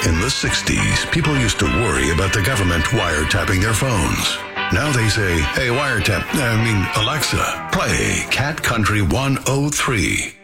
In the 60s, people used to worry about the government wiretapping their phones. Now they say, hey, Alexa, play Cat Country 103.